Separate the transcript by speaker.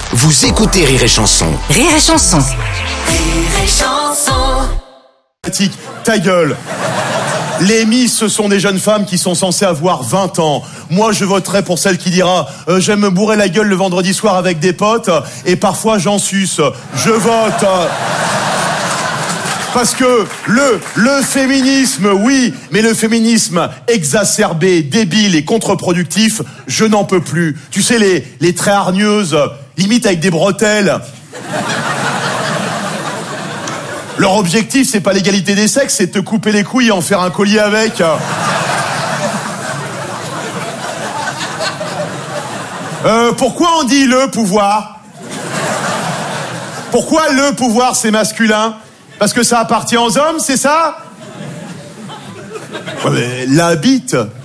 Speaker 1: Vous écoutez Rire et Chanson.
Speaker 2: Rire et Chanson.
Speaker 3: Rire et Chanson.
Speaker 4: Ta gueule. Les Miss, ce sont des jeunes femmes qui sont censées avoir 20 ans. Moi, je voterai pour celle qui dira j'aime me bourrer la gueule le vendredi soir avec des potes et parfois j'en suce. Je vote. Parce que le féminisme, oui, mais le féminisme exacerbé, débile et contre-productif, je n'en peux plus. Tu sais, les très hargneuses, limite avec des bretelles. Leur objectif, c'est pas l'égalité des sexes, c'est de te couper les couilles et en faire un collier avec. Pourquoi on dit le pouvoir ? Pourquoi le pouvoir, c'est masculin ? Parce que ça appartient aux hommes, c'est ça ? Ouais, mais la bite,